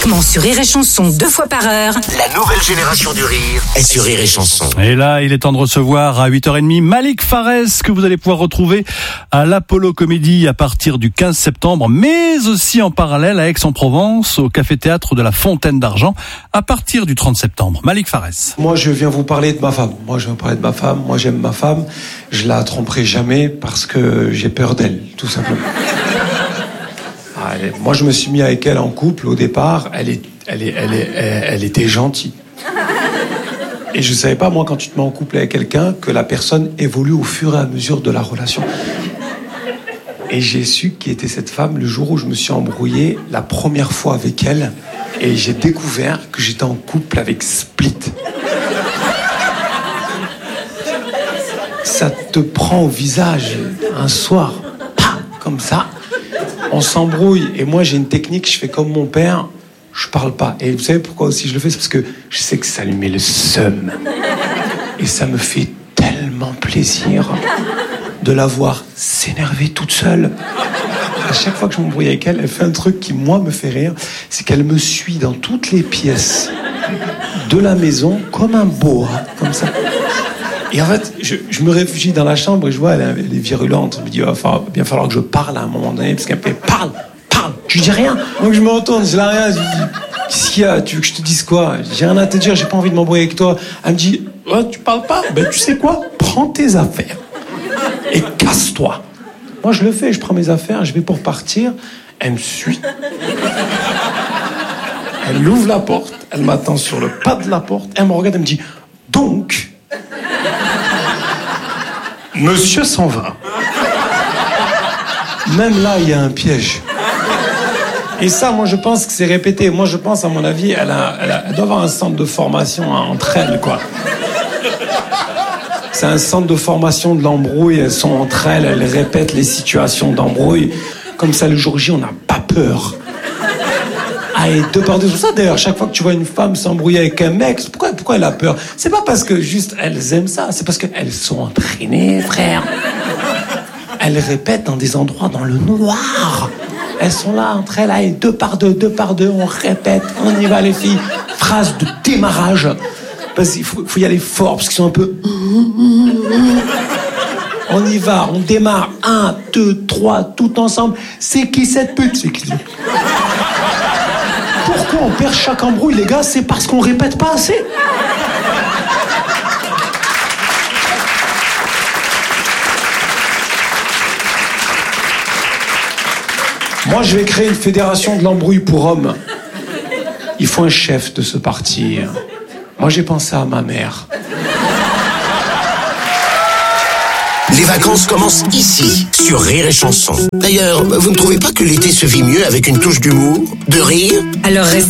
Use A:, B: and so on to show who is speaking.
A: uniquement sur Rire et Chanson 2 fois par heure.
B: La nouvelle génération du rire est sur Rire et Chanson.
C: Et là, il est temps de recevoir à 8h30 Malik Farès, que vous allez pouvoir retrouver à l'Apollo Comédie à partir du 15 septembre, mais aussi en parallèle à Aix-en-Provence, au Café-Théâtre de la Fontaine d'Argent, à partir du 30 septembre. Malik Farès.
D: Moi, je viens vous parler de ma femme. Moi, j'aime ma femme. Je la tromperai jamais parce que j'ai peur d'elle, tout simplement. Moi, je me suis mis avec elle en couple au départ. Elle était gentille. Et je savais pas, moi, quand tu te mets en couple avec quelqu'un, que la personne évolue au fur et à mesure de la relation. Et j'ai su qui était cette femme le jour où je me suis embrouillé la première fois avec elle. Et j'ai découvert que j'étais en couple avec Split. Ça te prend au visage un soir, comme ça. On s'embrouille. Et moi, j'ai une technique, je fais comme mon père, je parle pas. Et vous savez pourquoi aussi je le fais? C'est parce que je sais que ça lui met le seum. Et ça me fait tellement plaisir de la voir s'énerver toute seule. À chaque fois que je m'embrouille avec elle, elle fait un truc qui, moi, me fait rire. C'est qu'elle me suit dans toutes les pièces de la maison comme un boa, comme ça. Et en fait, je me réfugie dans la chambre et je vois, elle est virulente. Je me dis, il va bien falloir que je parle à un moment donné, parce qu'elle me fait, parle. Je dis rien. Donc je me retourne, je dis rien. Je dis, qu'est-ce qu'il y a? Tu veux que je te dise quoi? J'ai rien à te dire, j'ai pas envie de m'embrouiller avec toi. Elle me dit, oh, tu parles pas? Ben, tu sais quoi? Prends tes affaires et casse-toi. Moi, je le fais, je prends mes affaires, je vais pour partir. Elle me suit. Elle ouvre la porte, elle m'attend sur le pas de la porte, elle me regarde, elle me dit, donc, monsieur s'en va. Même là, il y a un piège. Et ça, moi, je pense que c'est répété. Moi, je pense, à mon avis, elle doit avoir un centre de formation entre elles, quoi. C'est un centre de formation de l'embrouille. Elles sont entre elles, elles répètent les situations d'embrouille. Comme ça, le jour J, on n'a pas peur. Ah, et deux par deux, c'est ça d'ailleurs, chaque fois que tu vois une femme s'embrouiller avec un mec, pourquoi elle a peur? C'est pas parce que juste elles aiment ça, c'est parce qu'elles sont entraînées, frère. Elles répètent dans des endroits dans le noir. Elles sont là entre elles, allez, deux par deux, on répète, on y va les filles. Phrase de démarrage. Parce qu'il faut y aller fort, parce qu'ils sont un peu... On y va, on démarre. 1, 2, 3, tout ensemble. C'est qui cette pute? C'est qui? Pourquoi on perd chaque embrouille, les gars? C'est parce qu'on répète pas assez. Moi, je vais créer une fédération de l'embrouille pour hommes. Il faut un chef de ce parti. Moi, j'ai pensé à ma mère.
B: Les vacances commencent ici, sur Rire et Chanson. D'ailleurs, vous ne trouvez pas que l'été se vit mieux avec une touche d'humour, de rire?
A: Alors restez